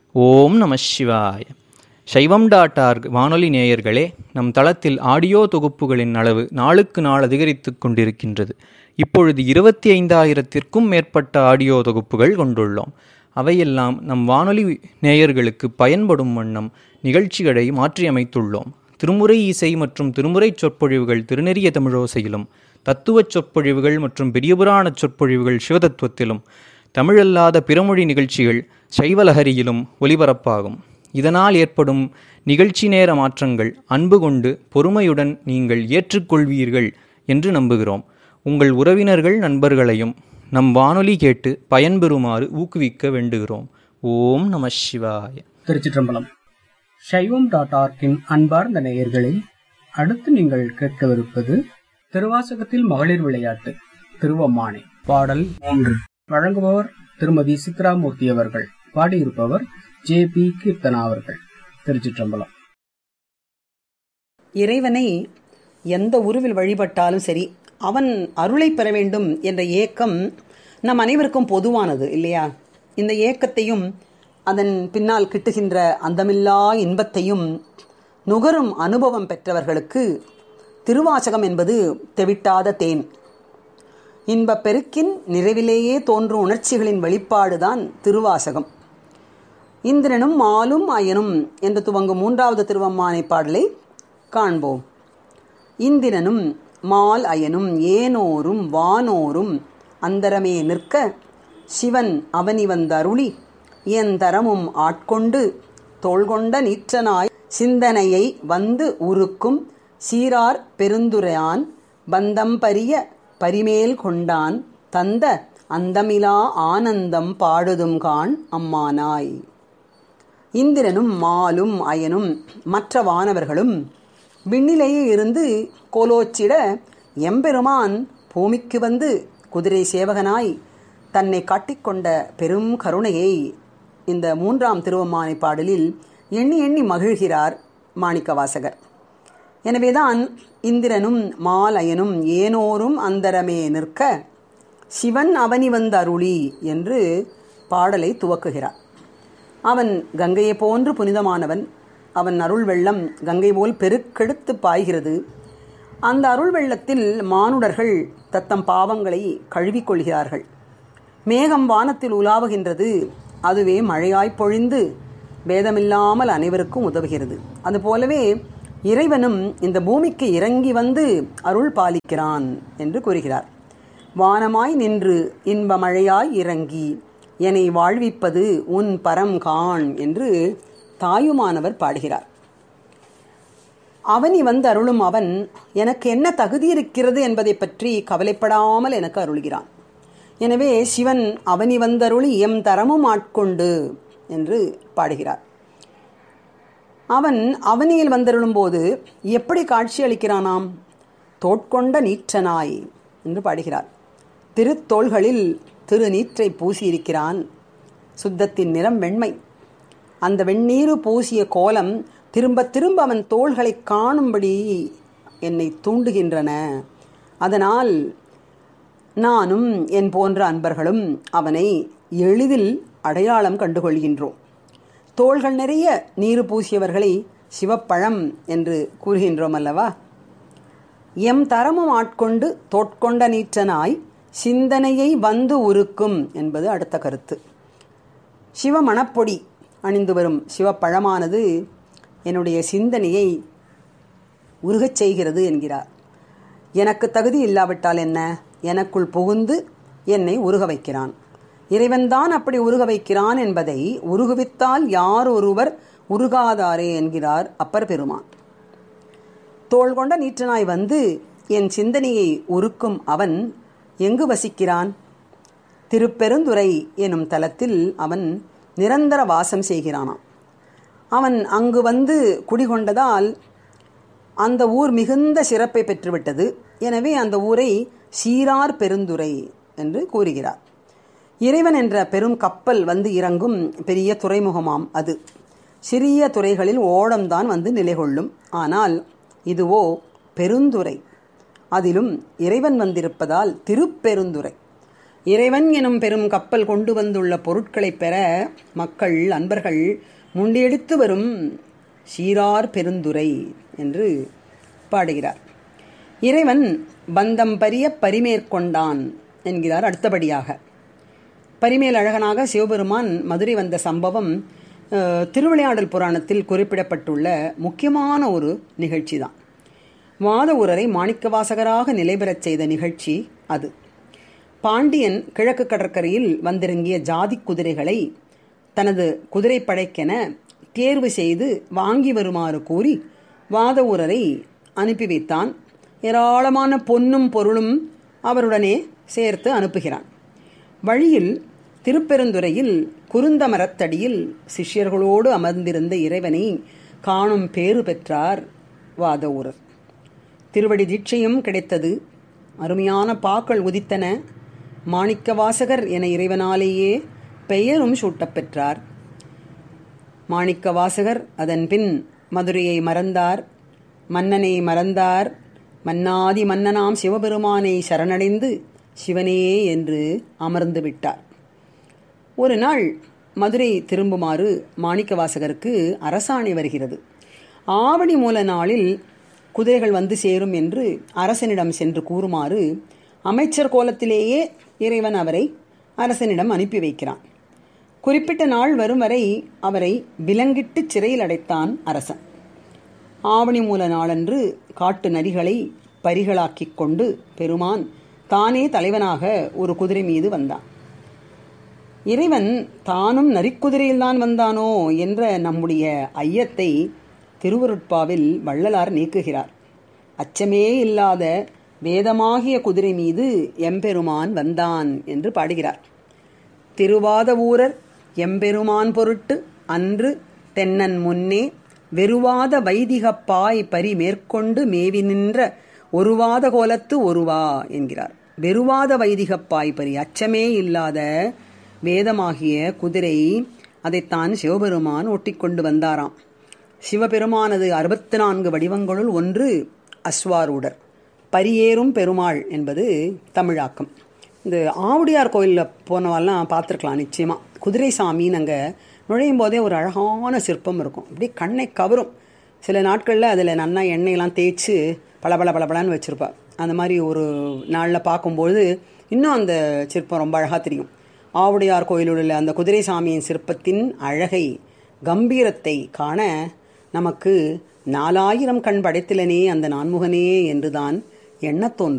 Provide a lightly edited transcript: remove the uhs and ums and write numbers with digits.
ஓம் நம சிவாய. சைவம்.org வானொலி நேயர்களே, நம் தளத்தில் ஆடியோ தொகுப்புகளின் அளவு நாளுக்கு நாள் அதிகரித்து கொண்டிருக்கின்றது. இப்பொழுது 25,000த்திற்கும் மேற்பட்ட ஆடியோ தொகுப்புகள் கொண்டுள்ளோம். அவையெல்லாம் நம் வானொலி நேயர்களுக்கு பயன்படும் வண்ணம் நிகழ்ச்சிகளை மாற்றியமைத்துள்ளோம். திருமுறை இசை மற்றும் திருமுறை சொற்பொழிவுகள் திருநெறிய தமிழோசையிலும், தத்துவச் சொற்பொழிவுகள் மற்றும் பெரியபுராணச் சொற்பொழிவுகள் சிவதத்துவத்திலும், தமிழல்லாத பிறமொழி நிகழ்ச்சிகள் சைவலஹரியிலும் ஒலிபரப்பாகும். இதனால் ஏற்படும் நிகழ்ச்சி நேர மாற்றங்கள் அன்பு கொண்டு பொறுமையுடன் நீங்கள் ஏற்றுக்கொள்வீர்கள் என்று நம்புகிறோம். உங்கள் உறவினர்கள் நண்பர்களையும் நம் வானொலி கேட்டு பயன்பெறுமாறு ஊக்குவிக்க வேண்டுகிறோம். ஓம் நம சிவாய. திருச்சிற்றம்பலம். சைவம்.org அன்பார்ந்த நேயர்களே, அடுத்து நீங்கள் கேட்கவிருப்பது திருவாசகத்தில் மகளிர் விளையாட்டு திருவம்மானை பாடல் 3. வழங்குபவர் திருமதி சித்ராமூர்த்தி அவர்கள். பாடியிருப்பவர் ஜே.பி. கீர்த்தனா அவர்கள். திருச்சிற்றம்பலம். இறைவனை எந்த உருவில் வழிபட்டாலும் சரி, அவன் அருளை பெற வேண்டும் என்ற ஏக்கம் நம் அனைவருக்கும் பொதுவானது இல்லையா? இந்த ஏக்கத்தையும் அதன் பின்னால் கிட்டுகின்ற அந்தமில்லா இன்பத்தையும் நுகரும் அனுபவம் பெற்றவர்களுக்கு திருவாசகம் என்பது தெவிட்டாத தேன். இன்பப் பெருக்கின் நிறைவிலேயே தோன்றும் உணர்ச்சிகளின் வெளிப்பாடுதான் திருவாசகம். இந்திரனும் மாலும் அயனும் என்று துவங்கும் 3வது திருவம்மானை பாடலை காண்போம். இந்திரனும் மால் அயனும் ஏனோரும் வானோரும் அந்தரமே நிற்க, சிவன் அவனி வந்தருளி என் தரமும் ஆட்கொண்டு தோள்கொண்ட நீற்றனாய் சிந்தனையை வந்து உருக்கும் சீரார் பெருந்துரையான் பந்தம் பரிய பரிமேல் கொண்டான் தந்த அந்தமிலா ஆனந்தம் பாடுதும் கான் அம்மானாய். இந்திரனும் மாலும் அயனும் மற்ற வானவர்களும் விண்ணிலேயே இருந்து கோலோச்சிட, எம்பெருமான் பூமிக்கு வந்து குதிரை சேவகனாய் தன்னை காட்டிக்கொண்ட பெரும் கருணையை இந்த 3ஆம் திருவம்மானை பாடலில் எண்ணி எண்ணி மகிழ்கிறார் மாணிக்கவாசகர். எனவேதான் இந்திரனும் மாலயனும் ஏனோரும் அந்தரமே நிற்க, சிவன் அவனி வந்தருளி என்று பாடலை துவக்குகிறார். அவன் கங்கையை போன்று புனிதமானவன். அவன் அருள் வெள்ளம் கங்கை போல் பெருக்கெடுத்து பாய்கிறது. அந்த அருள் வெள்ளத்தில் மானுடர்கள் தத்தம் பாவங்களை கழுவிக்கொள்கிறார்கள். மேகம் வானத்தில் உலாவுகின்றது. அதுவே மழையாய் பொழிந்து பேதமில்லாமல் அனைவருக்கும் உதவுகிறது. அதுபோலவே இறைவனும் இந்த பூமிக்கு இறங்கி வந்து அருள் பாலிக்கிறான் என்று கூறுகிறார். வானமாய் நின்று இன்ப மழையாய் இறங்கி என்னை வாழ்விப்பது உன் பரம் காண் என்று தாயுமானவர் பாடுகிறார். அவனி வந்து அருளும் அவன் எனக்கு என்ன தகுதி இருக்கிறது என்பதை பற்றி கவலைப்படாமல் எனக்கு அருள்கிறான். எனவே சிவன் அவனி வந்தருளி எம் தரமும் ஆட்கொண்டு என்று பாடுகிறார். அவன் அவனியில் வந்தருளும் போது எப்படி காட்சி அளிக்கிறானாம்? தோட்கொண்ட நீற்றனாய் என்று பாடுகிறார். திருத்தோள்களில் திருநீற்றை பூசியிருக்கிறான். சுத்தத்தின் நிறம் வெண்மை. அந்த வெந்நீரு பூசிய கோலம் திரும்ப திரும்ப அவன் தோள்களை காணும்படி என்னை தூண்டுகின்றன. அதனால் நானும் என் போன்ற அன்பர்களும் அவனை எளிதில் அடையாளம் கண்டுகொள்கின்றோம். தோள்கள் நிறைய நீரு பூசியவர்களை சிவப்பழம் என்று கூறுகின்றோம் அல்லவா? எம் தரமும் ஆட்கொண்டு தோட்கொண்ட நீற்றனாய் சிந்தனையை வந்து உருக்கும் என்பது அடுத்த கருத்து. சிவமணப்பொடி அணிந்து வரும் சிவப்பழமானது என்னுடைய சிந்தனையை உருகச் செய்கிறது என்கிறார். எனக்கு தகுதி இல்லாவிட்டால் என்ன? எனக்குள் புகுந்து என்னை உருக வைக்கிறான். இறைவன்தான் அப்படி உருக வைக்கிறான் என்பதை உருகுவித்தால் யார் ஒருவர் உருகாதாரே என்கிறார் அப்பர் பெருமான். தோள் கொண்ட நீற்றனாய் வந்து என் சிந்தனையை உருக்கும் அவன் எங்கு வசிக்கிறான்? திருப்பெருந்துறை எனும் தலத்தில் அவன் நிரந்தர வாசம் செய்கிறானாம். அவன் அங்கு வந்து குடிகொண்டதால் அந்த ஊர் மிகுந்த சிறப்பை பெற்றுவிட்டது. எனவே அந்த ஊரை சீரார் பெருந்துறை என்று கூறுகிறார். இறைவன் என்ற பெரும் கப்பல் வந்து இறங்கும் பெரிய துறைமுகமாம் அது. சிறிய துறைகளில் ஓடம்தான் வந்து நிலை கொள்ளும். ஆனால் இதுவோ பெருந்துறை. அதிலும் இறைவன் வந்திருப்பதால் திருப்பெருந்துறை. இறைவன் எனும் பெரும் கப்பல் கொண்டு வந்துள்ள பொருட்களை பெற மக்கள் அன்பர்கள் முண்டியெடுத்து வரும் சீரார் பெருந்துரை என்று பாடுகிறார். இறைவன் பந்தம் பரிய பரிமேற்கொண்டான் என்கிறார். அடுத்தபடியாக பரிமேல் அழகனாக சிவபெருமான் மதுரை வந்த சம்பவம் திருவிளையாடல் புராணத்தில் குறிப்பிடப்பட்டுள்ள முக்கியமான ஒரு நிகழ்ச்சி தான். வாத ஊரரை மாணிக்கவாசகராக நிலைபெறச் செய்த நிகழ்ச்சி அது. பாண்டியன் கிழக்கு கடற்கரையில் வந்திறங்கிய ஜாதி குதிரைகளை தனது குதிரைப்படைக்கென தேர்வு செய்து வாங்கி வருமாறு கூறி வாத ஊரரை அனுப்பி வைத்தான். ஏராளமான பொன்னும் பொருளும் அவருடனே சேர்த்து அனுப்புகிறான். வழியில் திருப்பெருந்துறையில் குருந்த மரத்தடியில் சிஷ்யர்களோடு அமர்ந்திருந்த இறைவனை காணும் பேறு பெற்றார் வாத ஊரர். திருவடி தீட்சையும் கிடைத்தது. அருமையான பாக்கள் உதித்தன. மாணிக்க வாசகர் என இறைவனாலேயே பெயரும் சூட்டப் பெற்றார். மாணிக்க வாசகர் அதன் பின் மதுரையை மறந்தார், மன்னனை மறந்தார். மன்னாதி மன்னனாம் சிவபெருமானை சரணடைந்து சிவனே என்று அமர்ந்து விட்டார். ஒரு நாள் மதுரை திரும்புமாறு மாணிக்க வாசகருக்கு அரசாணை வருகிறது. ஆவணி மூல நாளில் குதிரைகள் வந்து சேரும் என்று அரசனிடம் சென்று கூறுமாறு அமைச்சர் கோலத்திலேயே இறைவன் அவரை அரசனிடம் அனுப்பி வைக்கிறான். குறிப்பிட்ட நாள் வரும் வரை அவரை விலங்கிட்டு சிறையில் அடைத்தான் அரசன். ஆவணி மூல நாளன்று காட்டு நரிகளை பரிகளாக்கிக் கொண்டு பெருமான் தானே தலைவனாக ஒரு குதிரை மீது வந்தான். இறைவன் தானும் நரிக்குதிரையில்தான் வந்தானோ என்ற நம்முடைய ஐயத்தை திருவருட்பாவில் வள்ளலார் நீக்குகிறார். அச்சமே இல்லாத வேதமாகிய குதிரை மீது எம்பெருமான் வந்தான் என்று பாடுகிறார். திருவாத ஊரர் எம்பெருமான் பொருட்டு அன்று தென்னன் முன்னே வெறுவாத வைதிகப்பாய் பரி மேற்கொண்டு மேவி நின்ற ஒருவாத கோலத்து ஒருவா என்கிறார். வெறுவாத வைதிகப்பாய் பரி, அச்சமே இல்லாத வேதமாகிய குதிரை, அதைத்தான் சிவபெருமான் ஒட்டிக்கொண்டு வந்தாராம். சிவபெருமானது 64 வடிவங்களுள் ஒன்று அஸ்வாரூடர், பரியேறும் பெருமாள் என்பது தமிழாக்கம். இந்த ஆவுடையார் கோயிலில் போனவெல்லாம் பார்த்துருக்கலாம் நிச்சயமாக. குதிரை சாமின்னு அங்கே நுழையும் போதே ஒரு அழகான சிற்பம் இருக்கும். அப்படியே கண்ணை கவரும். சில நாட்களில் அதில் நல்லா எண்ணெயெல்லாம் தேய்ச்சி பளபளன்னு வச்சுருப்பாள். அந்த மாதிரி ஒரு நாளில் பார்க்கும்போது இன்னும் அந்த சிற்பம் ரொம்ப அழகாக தெரியும். ஆவுடையார் கோயிலில் உள்ள அந்த குதிரை சாமியின் சிற்பத்தின் அழகை, கம்பீரத்தை காண நமக்கு 4000 கண் படைத்திலனே அந்த நான்முகனே என்றுதான் எண்ணத் தோன்றும்.